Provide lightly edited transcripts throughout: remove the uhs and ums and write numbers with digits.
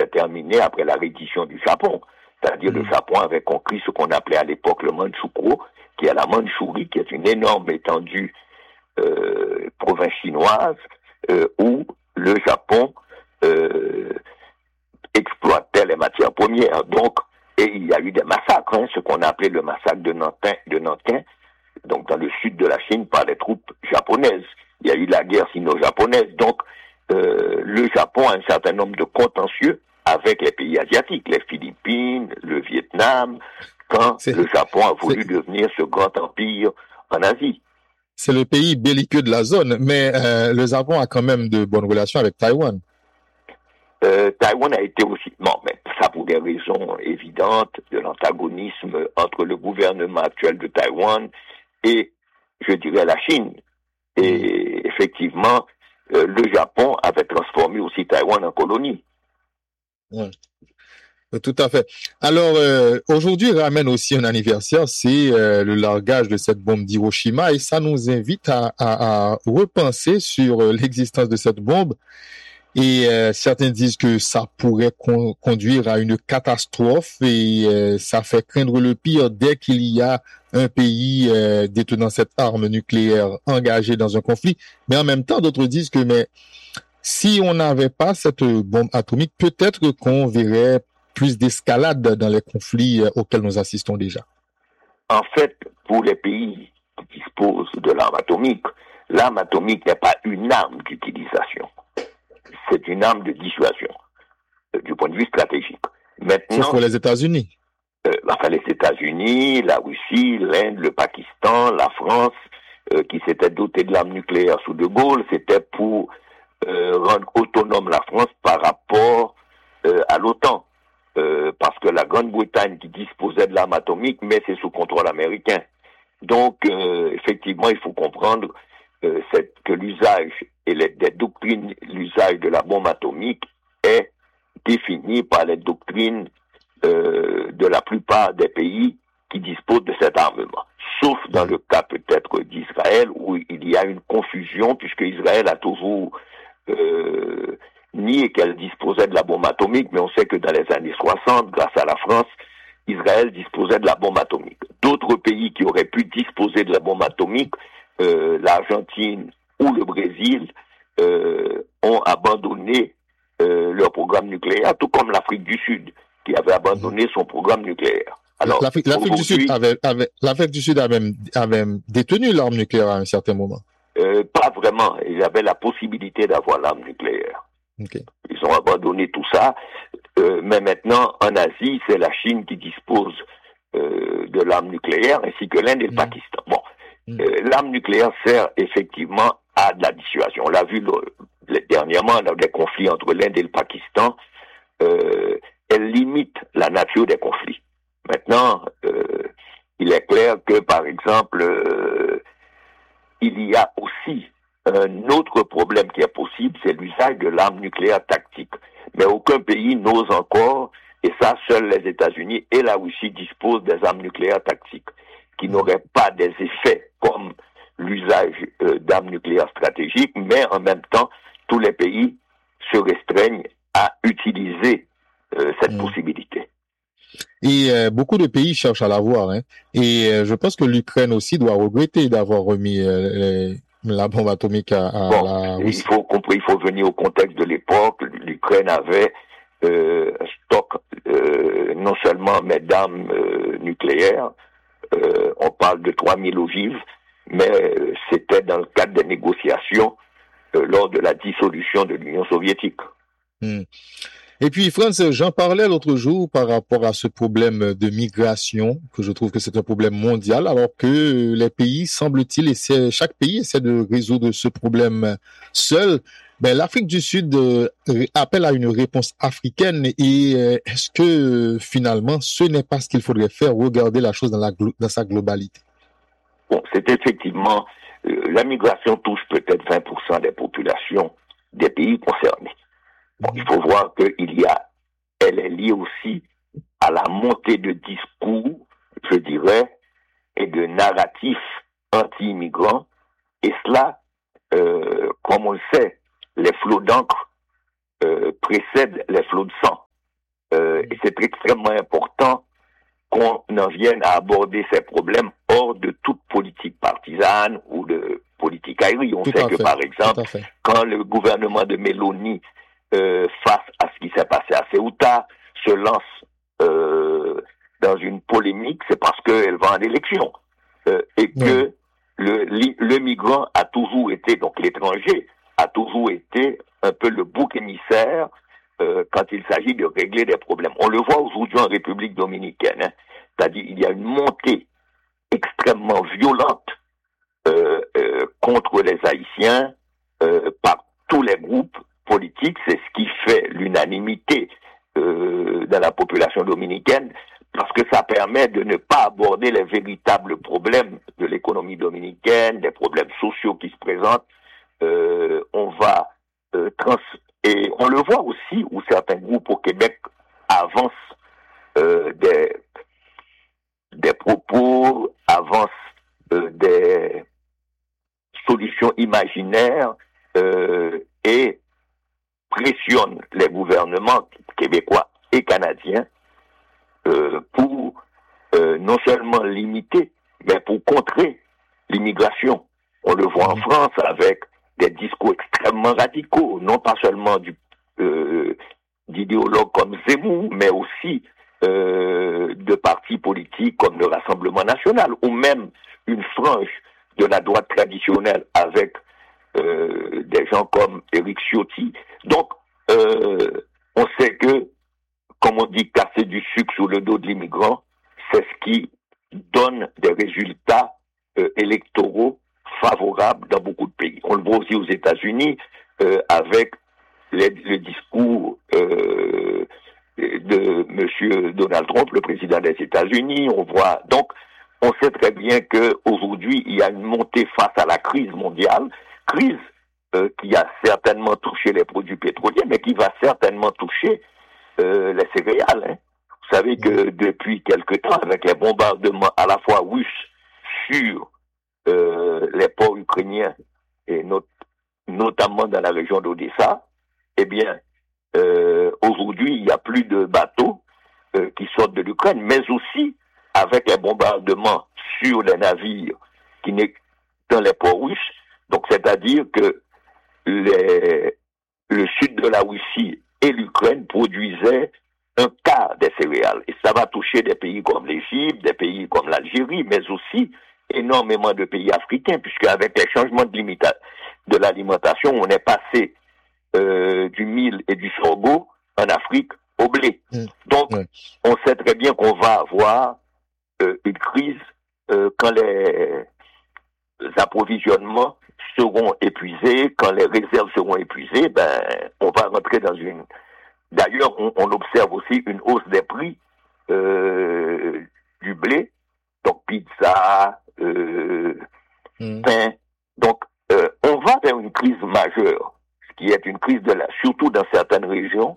terminé après la reddition du Japon. C'est-à-dire le Japon avait conquis ce qu'on appelait à l'époque le Manchukuo, qui est la Mandchourie, qui est une énorme étendue province chinoise, où le Japon exploitait les matières premières. Donc, et il y a eu des massacres, ce qu'on a appelé le massacre de Nankin, donc dans le sud de la Chine, par les troupes japonaises. Il y a eu la guerre sino-japonaise. Donc, le Japon a un certain nombre de contentieux avec les pays asiatiques, les Philippines, le Vietnam, quand le Japon a voulu devenir ce grand empire en Asie. C'est le pays belliqueux de la zone, mais le Japon a quand même de bonnes relations avec Taïwan. Taïwan a été aussi, bon, mais ça pour des raisons évidentes, de l'antagonisme entre le gouvernement actuel de Taïwan et, je dirais, la Chine. Et effectivement, le Japon avait transformé aussi Taïwan en colonie. Ouais. Tout à fait. Alors, aujourd'hui ramène aussi un anniversaire, c'est le largage de cette bombe d'Hiroshima, et ça nous invite à repenser sur l'existence de cette bombe. Et certains disent que ça pourrait conduire à une catastrophe, et ça fait craindre le pire dès qu'il y a un pays détenant cette arme nucléaire engagé dans un conflit. Mais en même temps, d'autres disent que si on n'avait pas cette bombe atomique, peut-être qu'on verrait plus d'escalade dans les conflits auxquels nous assistons déjà. En fait, pour les pays qui disposent de l'arme atomique n'est pas une arme d'utilisation. C'est une arme de dissuasion, du point de vue stratégique. Maintenant, sauf pour les États-Unis. Les États-Unis, la Russie, l'Inde, le Pakistan, la France, qui s'étaient dotés de l'arme nucléaire sous De Gaulle, c'était pour rendre autonome la France par rapport à l'OTAN. Parce que la Grande-Bretagne qui disposait de l'arme atomique, mais c'est sous contrôle américain. Donc, effectivement, il faut comprendre que l'usage et des doctrines, l'usage de la bombe atomique est défini par les doctrines de la plupart des pays qui disposent de cet armement. Sauf dans le cas peut-être d'Israël, où il y a une confusion, puisque Israël a toujours nié qu'elle disposait de la bombe atomique, mais on sait que dans les années 60, grâce à la France, Israël disposait de la bombe atomique. D'autres pays qui auraient pu disposer de la bombe atomique, l'Argentine ou le Brésil, ont abandonné leur programme nucléaire, tout comme l'Afrique du Sud, qui avait abandonné son programme nucléaire. Alors, l'Afrique du Sud avait détenu l'arme nucléaire à un certain moment. Pas vraiment. Ils avaient la possibilité d'avoir l'arme nucléaire. Okay. Ils ont abandonné tout ça. Mais maintenant, en Asie, c'est la Chine qui dispose de l'arme nucléaire, ainsi que l'Inde et le Pakistan. Bon, l'arme nucléaire sert effectivement à de la dissuasion. On l'a vu dernièrement dans des conflits entre l'Inde et le Pakistan. Elle limite la nature des conflits. Maintenant, il est clair que, par exemple, il y a aussi un autre problème qui est possible, c'est l'usage de l'arme nucléaire tactique. Mais aucun pays n'ose encore, et ça, seuls les États-Unis et la Russie disposent des armes nucléaires tactiques, qui n'auraient pas des effets comme l'usage d'armes nucléaires stratégiques, mais en même temps, tous les pays se restreignent à utiliser cette possibilité. Et beaucoup de pays cherchent à l'avoir, hein. Et je pense que l'Ukraine aussi doit regretter d'avoir remis la bombe atomique à la Russie. Il faut venir au contexte de l'époque. L'Ukraine avait un stock non seulement d'armes nucléaires, on parle de 3000 ogives, mais c'était dans le cadre des négociations lors de la dissolution de l'Union soviétique. Et puis, France, j'en parlais l'autre jour par rapport à ce problème de migration, que je trouve que c'est un problème mondial, alors que les pays, semble-t-il, chaque pays essaie de résoudre ce problème seul. L'Afrique du Sud appelle à une réponse africaine, et est-ce que finalement, ce n'est pas ce qu'il faudrait faire, regarder la chose dans sa globalité? Bon, c'est effectivement, la migration touche peut-être 20% des populations des pays concernés. Bon, il faut voir elle est liée aussi à la montée de discours, je dirais, et de narratifs anti-immigrants. Et cela, comme on le sait, les flots d'encre précèdent les flots de sang. Et c'est extrêmement important qu'on en vienne à aborder ces problèmes hors de toute politique partisane ou de politique aérienne. On sait que, par exemple, quand le gouvernement de Meloni, face à ce qui s'est passé à Ceuta, se lance dans une polémique, c'est parce qu'elle va en élection. Et que le migrant a toujours été, donc l'étranger, a toujours été un peu le bouc émissaire quand il s'agit de régler des problèmes. On le voit aujourd'hui en République dominicaine, hein. C'est-à-dire il y a une montée extrêmement violente contre les Haïtiens par tous les groupes politiques. C'est ce qui fait l'unanimité dans la population dominicaine, parce que ça permet de ne pas aborder les véritables problèmes de l'économie dominicaine, des problèmes sociaux qui se présentent. On va et on le voit aussi où certains groupes au Québec avancent des propos, avancent des solutions imaginaires et pressionnent les gouvernements québécois et canadiens pour non seulement limiter, mais pour contrer l'immigration. On le voit en France avec des discours extrêmement radicaux, non pas seulement d'idéologues comme Zemmour, mais aussi de partis politiques comme le Rassemblement national, ou même une frange de la droite traditionnelle avec des gens comme Éric Ciotti. Donc, on sait que, comme on dit, casser du sucre sur le dos de l'immigrant, c'est ce qui donne des résultats électoraux favorables dans beaucoup de pays. On le voit aussi aux États-Unis avec le discours de Monsieur Donald Trump, le président des États-Unis. On voit donc, on sait très bien qu'aujourd'hui il y a une montée face à la crise mondiale, crise qui a certainement touché les produits pétroliers, mais qui va certainement toucher les céréales. Hein. Vous savez que depuis quelque temps, avec les bombardements à la fois russes sur les ports ukrainiens et notamment dans la région d'Odessa, eh bien, aujourd'hui, il n'y a plus de bateaux qui sortent de l'Ukraine, mais aussi avec les bombardements sur les navires qui n'est dans les ports russes. Donc, c'est-à-dire que le sud de la Russie et l'Ukraine produisaient un quart des céréales. Et ça va toucher des pays comme l'Égypte, des pays comme l'Algérie, mais aussi énormément de pays africains, puisque avec les changements de l'alimentation, on est passé du mil et du sorgho en Afrique au blé. Donc, on sait très bien qu'on va avoir une crise quand les approvisionnements seront épuisés, quand les réserves seront épuisées, ben, on va rentrer dans une... D'ailleurs, on observe aussi une hausse des prix du blé, donc pizza, pain. Donc, on va vers une crise majeure, ce qui est une crise surtout dans certaines régions,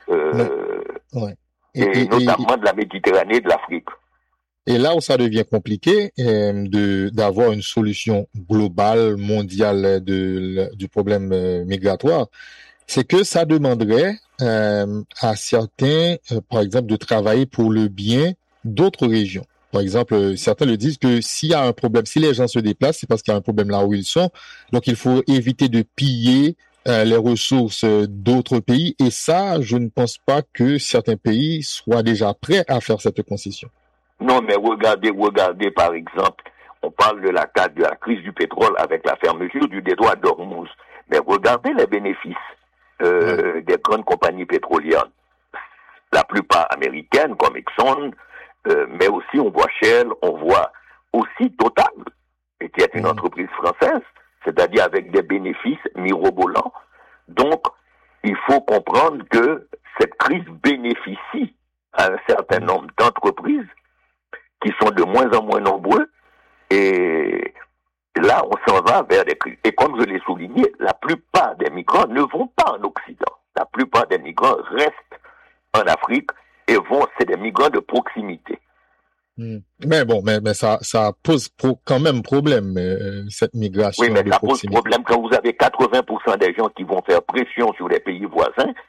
et notamment de la Méditerranée et de l'Afrique. Et là où ça devient compliqué d'avoir une solution globale, mondiale du problème migratoire, c'est que ça demanderait à certains, par exemple, de travailler pour le bien d'autres régions. Par exemple, certains le disent que s'il y a un problème, si les gens se déplacent, c'est parce qu'il y a un problème là où ils sont. Donc, il faut éviter de piller les ressources d'autres pays. Et ça, je ne pense pas que certains pays soient déjà prêts à faire cette concession. Non, mais regardez, par exemple, on parle de la crise du pétrole avec la fermeture du détroit d'Ormuz. Mais regardez les bénéfices des grandes compagnies pétrolières, la plupart américaines comme Exxon, mais aussi on voit Shell, on voit aussi Total, qui est une entreprise française, c'est-à-dire avec des bénéfices mirobolants. Donc, il faut comprendre que cette crise bénéficie à un certain nombre d'entreprises qui sont de moins en moins nombreux, et là, on s'en va vers des crises. Et comme je l'ai souligné, la plupart des migrants ne vont pas en Occident. La plupart des migrants restent en Afrique et c'est des migrants de proximité. Mais bon, mais ça pose quand même problème, cette migration. Oui, mais ça pose problème quand vous avez 80% des gens qui vont faire pression sur les pays voisins.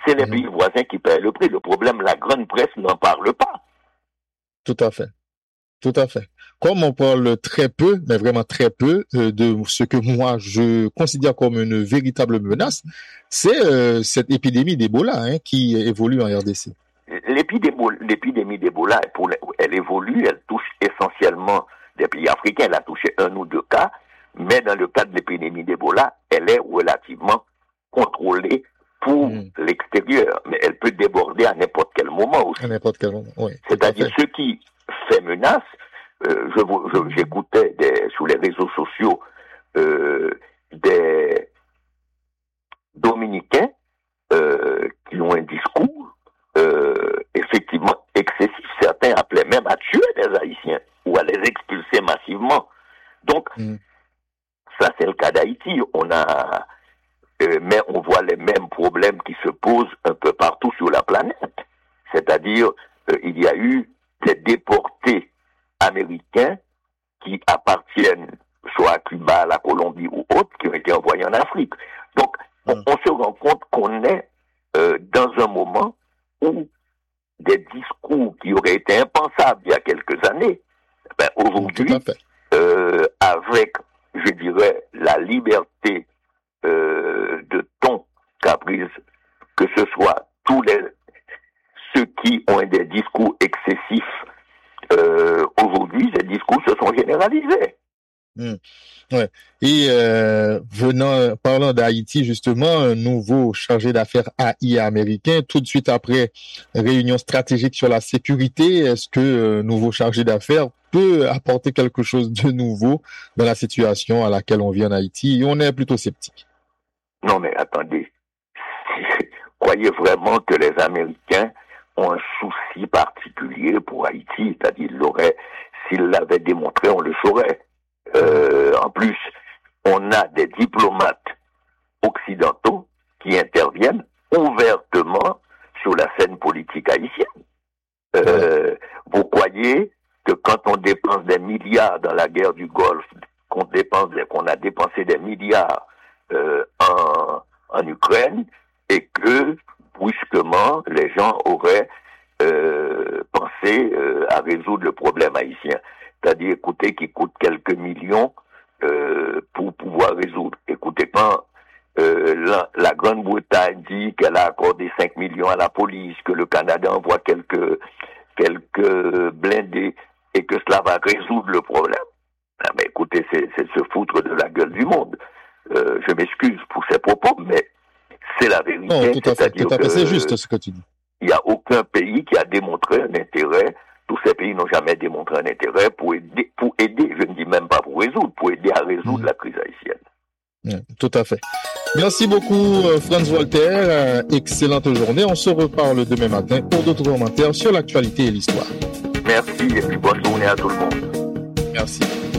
c'est les pays voisins qui paient le prix. Le problème, la grande presse n'en parle pas. Tout à fait. Tout à fait. Comme on parle très peu, mais vraiment très peu, de ce que moi je considère comme une véritable menace, c'est cette épidémie d'Ebola qui évolue en RDC. L'épidémie d'Ebola, elle évolue, elle touche essentiellement des pays africains. Elle a touché 1 ou 2 cas, mais dans le cas de l'épidémie d'Ebola, elle est relativement contrôlée pour l'extérieur, mais elle peut déborder à n'importe quel moment aussi. À n'importe quel moment, oui. C'est-à-dire ce qui fait menace. J'écoutais sur les réseaux sociaux des Dominicains qui ont un discours effectivement excessif. Certains appelaient même à tuer des Haïtiens ou à les expulser massivement. Donc, ça c'est le cas d'Haïti. Mais on voit les mêmes problèmes qui se posent un peu partout sur la planète. C'est-à-dire, il y a eu des déportés américains qui appartiennent soit à Cuba, à la Colombie ou autres, qui ont été envoyés en Afrique. Donc, on se rend compte qu'on est dans un moment où des discours qui auraient été impensables il y a quelques années, aujourd'hui, avec, je dirais, la liberté de ton qu'a prise, que ce soit ceux qui ont des discours excessifs, aujourd'hui, ces discours se sont généralisés. Ouais. Et parlant d'Haïti, justement, un nouveau chargé d'affaires AI américain, tout de suite après réunion stratégique sur la sécurité, est-ce que nouveau chargé d'affaires peut apporter quelque chose de nouveau dans la situation à laquelle on vit en Haïti? Et on est plutôt sceptique. Non, mais attendez. Croyez vraiment que les Américains ont un souci particulier pour Haïti? C'est-à-dire, s'ils l'avaient démontré, on le saurait. En plus, on a des diplomates occidentaux qui interviennent ouvertement sur la scène politique haïtienne. Vous croyez que quand on dépense des milliards dans la guerre du Golfe, qu'on a dépensé des milliards en Ukraine, et que brusquement les gens auraient pensé à résoudre le problème haïtien? C'est-à-dire, écoutez, qui coûte quelques millions pour pouvoir résoudre. Écoutez, quand la Grande-Bretagne dit qu'elle a accordé 5 millions à la police, que le Canada envoie quelques blindés et que cela va résoudre le problème, mais écoutez, c'est se foutre de la gueule du monde. Je m'excuse pour ces propos, mais c'est la vérité. Non, tout à fait. C'est juste ce que tu dis. Il n'y a aucun pays qui a démontré un intérêt. Tous ces pays n'ont jamais démontré un intérêt pour aider, je ne dis même pas pour résoudre, pour aider à résoudre la crise haïtienne. Tout à fait. Merci beaucoup, Franz Walter. Excellente journée. On se reparle demain matin pour d'autres commentaires sur l'actualité et l'histoire. Merci et puis bonne journée à tout le monde. Merci.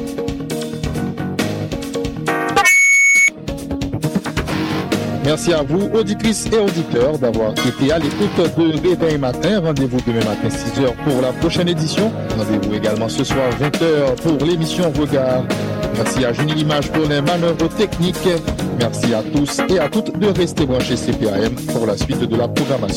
Merci à vous, auditrices et auditeurs, d'avoir été à l'écoute de Réveil Matin. Rendez-vous demain matin 6h pour la prochaine édition. Rendez-vous également ce soir 20h pour l'émission Regard. Merci à Junie Image pour les manœuvres techniques. Merci à tous et à toutes de rester branchés CPAM pour la suite de la programmation.